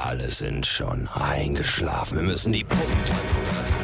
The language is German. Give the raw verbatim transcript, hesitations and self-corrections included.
Alle sind schon eingeschlafen. Wir müssen die Puppen tanzen lassen.